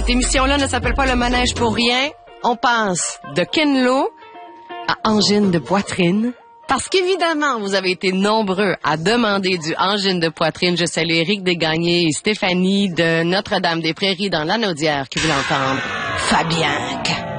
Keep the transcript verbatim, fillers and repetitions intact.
Cette émission-là ne s'appelle pas Le Manège pour rien. On passe de Ken Lo à angine de poitrine. Parce qu'évidemment, vous avez été nombreux à demander du angine de poitrine. Je salue Éric Desgagnés et Stéphanie de Notre-Dame-des-Prairies dans Lanaudière qui veulent entendre Fabienque.